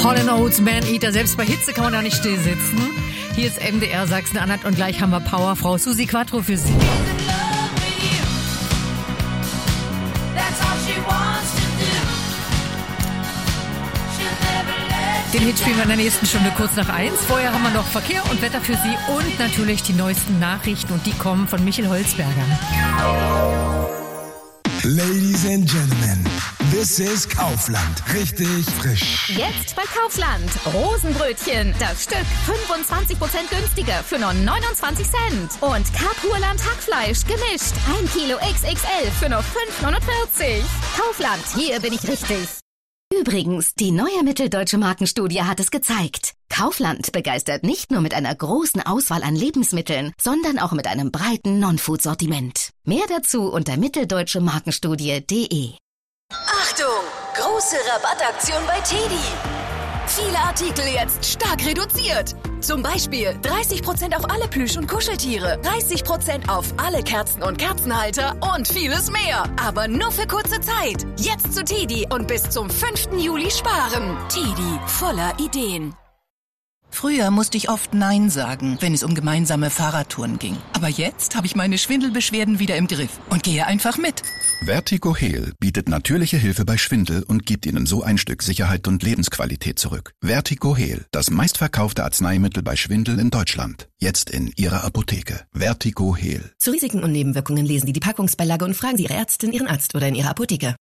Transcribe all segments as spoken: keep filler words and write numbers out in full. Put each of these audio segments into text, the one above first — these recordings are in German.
Hall and Oates, Man Eater. Selbst bei Hitze kann man da nicht still sitzen. Hier ist M D R Sachsen-Anhalt und gleich haben wir Powerfrau Susi Quattro für Sie. Den Hit spielen wir in der nächsten Stunde kurz nach eins. Vorher haben wir noch Verkehr und Wetter für Sie und natürlich die neuesten Nachrichten. Und die kommen von Michael Holzberger. Ladies and Gentlemen, this is Kaufland. Richtig frisch. Jetzt bei Kaufland. Rosenbrötchen. Das Stück fünfundzwanzig Prozent günstiger für nur neunundzwanzig Cent. Und Kapurland Hackfleisch gemischt. ein Kilo X X L für nur fünf neunundvierzig. Kaufland, hier bin ich richtig. Übrigens, die neue mitteldeutsche Markenstudie hat es gezeigt. Kaufland begeistert nicht nur mit einer großen Auswahl an Lebensmitteln, sondern auch mit einem breiten Non-Food-Sortiment. Mehr dazu unter mitteldeutschemarkenstudie punkt de. Achtung! Große Rabattaktion bei Teddy. Viele Artikel jetzt stark reduziert. Zum Beispiel dreißig Prozent auf alle Plüsch- und Kuscheltiere, dreißig Prozent auf alle Kerzen und Kerzenhalter und vieles mehr. Aber nur für kurze Zeit. Jetzt zu Teddy und bis zum fünften Juli sparen. Teddy, voller Ideen. Früher musste ich oft Nein sagen, wenn es um gemeinsame Fahrradtouren ging. Aber jetzt habe ich meine Schwindelbeschwerden wieder im Griff und gehe einfach mit. Vertigo Heal bietet natürliche Hilfe bei Schwindel und gibt Ihnen so ein Stück Sicherheit und Lebensqualität zurück. Vertigo Heal, das meistverkaufte Arzneimittel bei Schwindel in Deutschland. Jetzt in Ihrer Apotheke. Vertigo Heal. Zu Risiken und Nebenwirkungen lesen Sie die Packungsbeilage und fragen Sie Ihre Ärztin, Ihren Arzt oder in Ihrer Apotheke.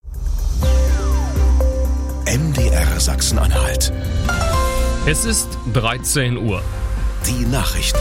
M D R Sachsen-Anhalt. Es ist dreizehn Uhr. Die Nachrichten.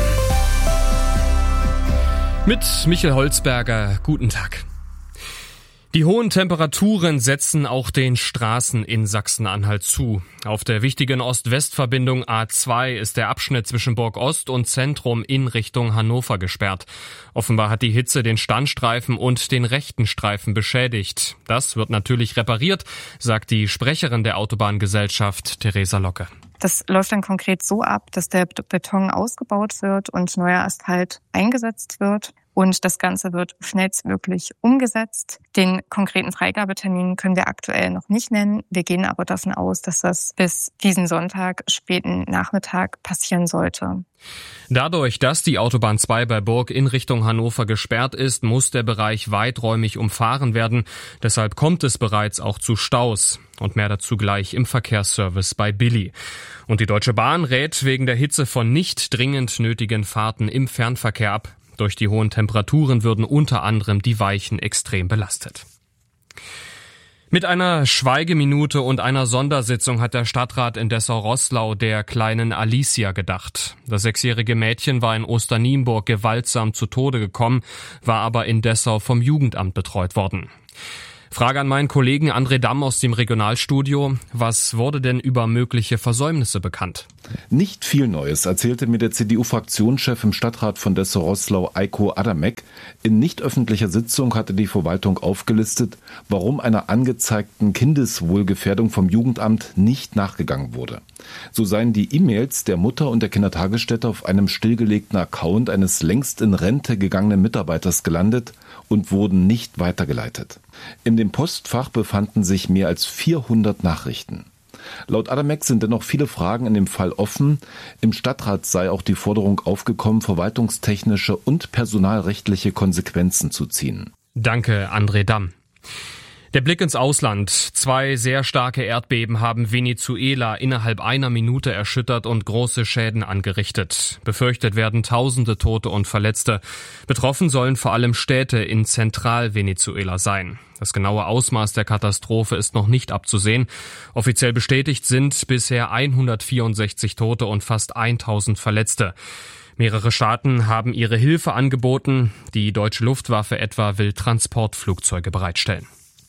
Mit Michael Holzberger, guten Tag. Die hohen Temperaturen setzen auch den Straßen in Sachsen-Anhalt zu. Auf der wichtigen Ost-West-Verbindung A zwei ist der Abschnitt zwischen Burg Ost und Zentrum in Richtung Hannover gesperrt. Offenbar hat die Hitze den Standstreifen und den rechten Streifen beschädigt. Das wird natürlich repariert, sagt die Sprecherin der Autobahngesellschaft, Theresa Locke. Das läuft dann konkret so ab, dass der Beton ausgebaut wird und neuer Asphalt eingesetzt wird. Und das Ganze wird schnellstmöglich umgesetzt. Den konkreten Freigabetermin können wir aktuell noch nicht nennen. Wir gehen aber davon aus, dass das bis diesen Sonntag, späten Nachmittag passieren sollte. Dadurch, dass die Autobahn zwei bei Burg in Richtung Hannover gesperrt ist, muss der Bereich weiträumig umfahren werden. Deshalb kommt es bereits auch zu Staus. Und mehr dazu gleich im Verkehrsservice bei Billy. Und die Deutsche Bahn rät wegen der Hitze von nicht dringend nötigen Fahrten im Fernverkehr ab. Durch die hohen Temperaturen würden unter anderem die Weichen extrem belastet. Mit einer Schweigeminute und einer Sondersitzung hat der Stadtrat in Dessau-Roßlau der kleinen Alicia gedacht. Das sechsjährige Mädchen war in Osternienburg gewaltsam zu Tode gekommen, war aber in Dessau vom Jugendamt betreut worden. Frage an meinen Kollegen André Damm aus dem Regionalstudio. Was wurde denn über mögliche Versäumnisse bekannt? Nicht viel Neues, erzählte mir der C D U-Fraktionschef im Stadtrat von Dessau-Roßlau, Eiko Adamek. In nicht öffentlicher Sitzung hatte die Verwaltung aufgelistet, warum einer angezeigten Kindeswohlgefährdung vom Jugendamt nicht nachgegangen wurde. So seien die E-Mails der Mutter und der Kindertagesstätte auf einem stillgelegten Account eines längst in Rente gegangenen Mitarbeiters gelandet und wurden nicht weitergeleitet. In dem Postfach befanden sich mehr als vierhundert Nachrichten. Laut Adamek sind dennoch viele Fragen in dem Fall offen. Im Stadtrat sei auch die Forderung aufgekommen, verwaltungstechnische und personalrechtliche Konsequenzen zu ziehen. Danke, André Damm. Der Blick ins Ausland. Zwei sehr starke Erdbeben haben Venezuela innerhalb einer Minute erschüttert und große Schäden angerichtet. Befürchtet werden Tausende Tote und Verletzte. Betroffen sollen vor allem Städte in Zentral-Venezuela sein. Das genaue Ausmaß der Katastrophe ist noch nicht abzusehen. Offiziell bestätigt sind bisher hundertvierundsechzig Tote und fast tausend Verletzte. Mehrere Staaten haben ihre Hilfe angeboten. Die deutsche Luftwaffe etwa will Transportflugzeuge bereitstellen.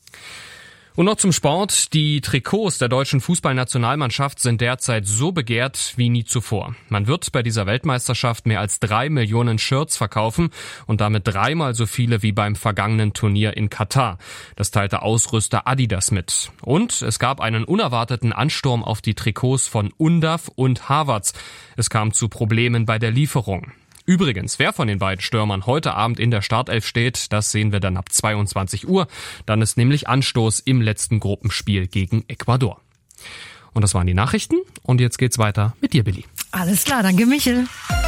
Und noch zum Sport. Die Trikots der deutschen Fußballnationalmannschaft sind derzeit so begehrt wie nie zuvor. Man wird bei dieser Weltmeisterschaft mehr als drei Millionen Shirts verkaufen und damit dreimal so viele wie beim vergangenen Turnier in Katar. Das teilte Ausrüster Adidas mit. Und es gab einen unerwarteten Ansturm auf die Trikots von Undav und Havertz. Es kam zu Problemen bei der Lieferung. Übrigens, wer von den beiden Stürmern heute Abend in der Startelf steht, das sehen wir dann ab zweiundzwanzig Uhr. Dann ist nämlich Anstoß im letzten Gruppenspiel gegen Ecuador. Und das waren die Nachrichten. Und jetzt geht's weiter mit dir, Billy. Alles klar, danke Michel.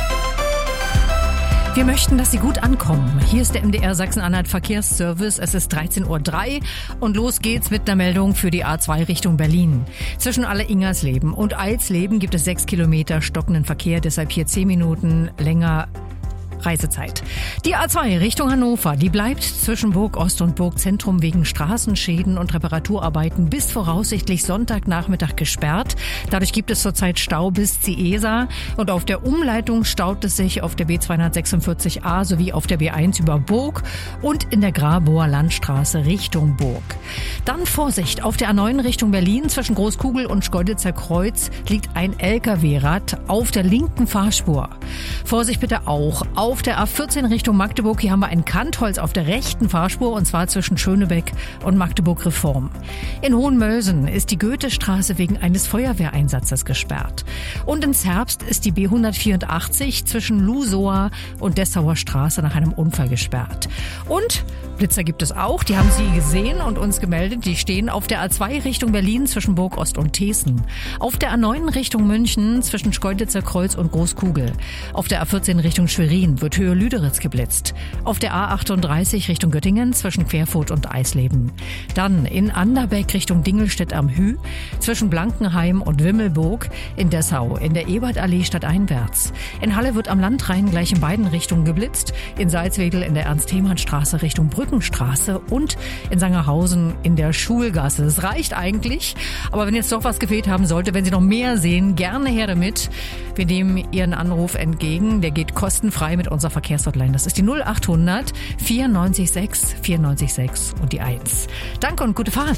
Wir möchten, dass Sie gut ankommen. Hier ist der M D R Sachsen-Anhalt Verkehrsservice. Es ist dreizehn Uhr drei und los geht's mit einer Meldung für die A zwei Richtung Berlin. Zwischen Alle-Ingersleben und Eilsleben gibt es sechs Kilometer stockenden Verkehr, deshalb hier zehn Minuten länger Reisezeit. Die A zwei Richtung Hannover, die bleibt zwischen Burg Ost und Burg Zentrum wegen Straßenschäden und Reparaturarbeiten bis voraussichtlich Sonntagnachmittag gesperrt. Dadurch gibt es zurzeit Stau bis Ciesa und auf der Umleitung staut es sich auf der B zweihundertsechsundvierzig A sowie auf der B eins über Burg und in der Grabower Landstraße Richtung Burg. Dann Vorsicht, auf der A neun Richtung Berlin zwischen Großkugel und Schkeuditzer Kreuz liegt ein L K W-Rad auf der linken Fahrspur. Vorsicht bitte auch auf der A vierzehn Richtung Magdeburg. Hier haben wir ein Kantholz auf der rechten Fahrspur und zwar zwischen Schönebeck und Magdeburg Reform. In Hohenmölsen ist die Goethestraße wegen eines Feuerwehreinsatzes gesperrt. Und in Zerbst ist die B hundertvierundachtzig zwischen Lusower und Dessauer Straße nach einem Unfall gesperrt. Und Blitzer gibt es auch, die haben Sie gesehen und uns gemeldet. Die stehen auf der A zwei Richtung Berlin zwischen Burg Ost und Thesen. Auf der A neun Richtung München zwischen Schkeuditzer Kreuz und Großkugel. Auf der A vierzehn Richtung Schwerin wird Höhe Lüderitz geblitzt. Auf der A achtunddreißig Richtung Göttingen zwischen Querfurt und Eisleben. Dann in Anderbeck Richtung Dingelstedt am Hü zwischen Blankenheim und Wimmelburg. In Dessau in der Ebertallee stadteinwärts. In Halle wird am Landrhein gleich in beiden Richtungen geblitzt. In Salzwedel in der Ernst-Thälmann-Straße Richtung Brückenstraße und in Sangerhausen in der Schulgasse. Das reicht eigentlich, aber wenn jetzt doch was gefehlt haben sollte, wenn Sie noch mehr sehen, gerne her damit. Wir nehmen Ihren Anruf entgegen. Der geht kostenfrei mit unserer Verkehrshotline. Das ist die null achthundert vierundneunzig sechs vierundneunzig sechs und die eins. Danke und gute Fahrt.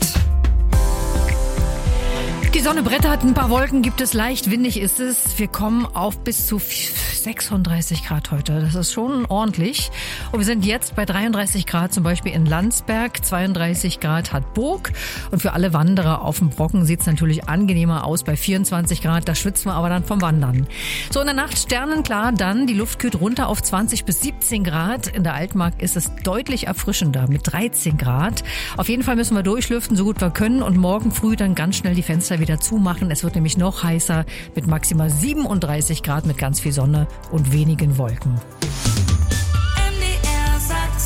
Die Sonne brettert, ein paar Wolken gibt es, leicht windig ist es. Wir kommen auf bis zu sechsunddreißig Grad heute. Das ist schon ordentlich. Und wir sind jetzt bei dreiunddreißig Grad, zum Beispiel in Landsberg. zweiunddreißig Grad hat Burg. Und für alle Wanderer auf dem Brocken sieht es natürlich angenehmer aus bei vierundzwanzig Grad. Da schwitzen wir aber dann vom Wandern. So, in der Nacht sternenklar, dann die Luft kühlt runter auf zwanzig bis siebzehn Grad. In der Altmark ist es deutlich erfrischender mit dreizehn Grad. Auf jeden Fall müssen wir durchlüften, so gut wir können. Und morgen früh dann ganz schnell die Fenster wieder zumachen. Es wird nämlich noch heißer mit maximal siebenunddreißig Grad mit ganz viel Sonne und wenigen Wolken. M D R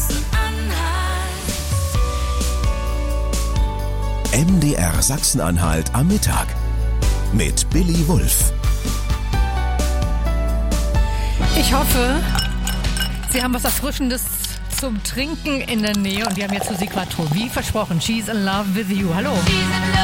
Sachsen-Anhalt. M D R Sachsen-Anhalt am Mittag mit Billy Wulff. Ich hoffe, Sie haben was Erfrischendes zum Trinken in der Nähe und wir haben jetzt Musik, wie versprochen, She's in Love with You. Hallo.